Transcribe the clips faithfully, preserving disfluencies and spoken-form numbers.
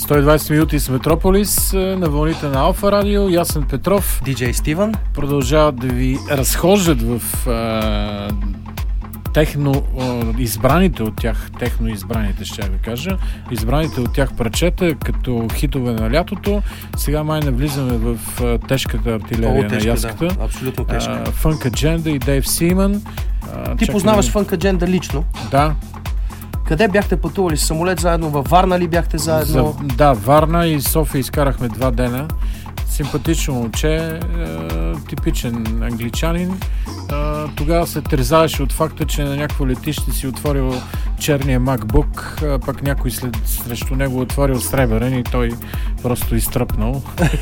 сто и двайсет минути с Метрополис на вълните на Алфа Радио. Ясен Петров, диджей Стивън продължават да ви разхождат в а, техно а, избраните от тях, техно избраните ще да кажа, избраните от тях парчета като хитове на лятото. Сега май навлизаме в а, тежката артилерия О, тежка, на яската. Да, абсолютно тежка. Фънк Адженда и Дейв Симън. А, Ти познаваш Фънк Адженда лично? Да. Къде бяхте пътували с самолет заедно? Във Варна ли бяхте заедно? За, да, Варна и София изкарахме два дена. Симпатично момче, е, типичен англичанин. Е, тогава се тързаеше от факта, че на някакво летище си отворил черния MacBook, а пък някой след, срещу него отворил сребърен и той просто изтръпнал.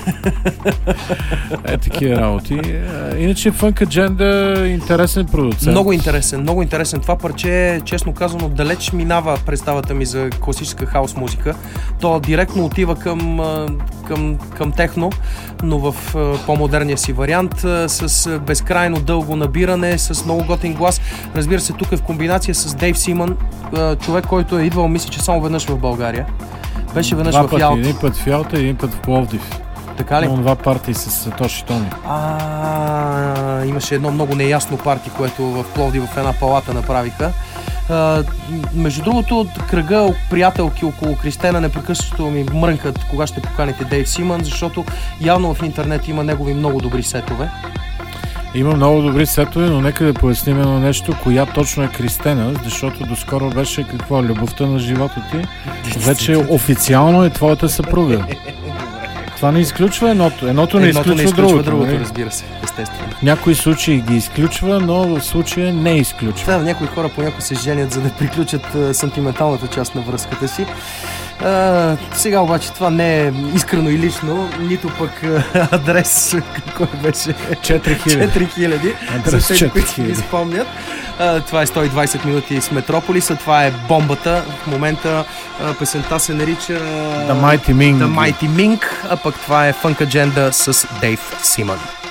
Е, такива работи. Е, иначе Funk Agenda е интересен продуцент. Много интересен, много интересен. Това парче, честно казано, далеч минава представата ми за класическа хаус музика. То директно отива към, към, към техно, но в по-модерния си вариант, с безкрайно дълго набиране, с много готин глас. Разбира се, тук е в комбинация с Дейв Симън, човек, който е идвал, мисля, че само веднъж в България. Беше веднъж два в Ялта. Един път в Ялта и един път в Пловдив. Така ли? Но два парти с Тоши Томи. А, имаше едно много неясно парти, което в Пловдив в една палата направиха. Uh, между другото, кръга приятелки около Кристена непрекъснато ми мрънкат кога ще поканите Дейв Симън, защото явно в интернет има негови много добри сетове. Има много добри сетове, но нека да поясним едно нещо, коя точно е Кристена, защото доскоро беше какво, любовта на живота ти. Вече официално е твоята съпруга. Това не изключва едното. Едното не едното изключва, не изключва другото. другото, Не? разбира се, естествено. В някои случаи ги изключва, но в случая не изключва. Да, някои хора понякога се женят, за да приключат а, сантименталната част на връзката си. А, сега обаче това не е искрено и лично, нито пък а, адрес, кой беше? четири хиляди. четири хиляди. Адрес За тези, които четири хиляди. ги спомнят. А, това е сто и двайсет минути с Метрополиса, това е бомбата. В момента а, песента се нарича The Mighty Ming. The Mighty Ming, а пък това е Funk Agenda с Дейв Симън.